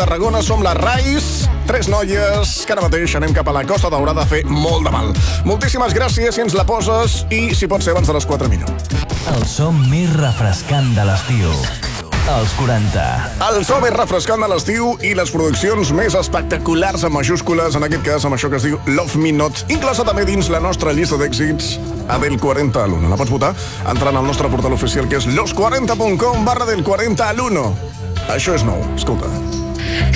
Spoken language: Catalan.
Tarragona som la Rais, 3 noies que ara mateix anem cap a la Costa Daurada a fer molt de mal. Moltíssimes gràcies si ens la poses i si pot ser abans de les 4 minuts. El so més refrescant de l'estiu. Els 40. El so més refrescant de l'estiu i les produccions més espectaculars en majúscules, en aquest cas amb això que es diu Love Me Not, inclosa també dins la nostra llista d'èxits Adel 40 a l'1. La pots votar entrant al nostre portal oficial que és los40.com/del 40 a l'1. Això és nou, escolta.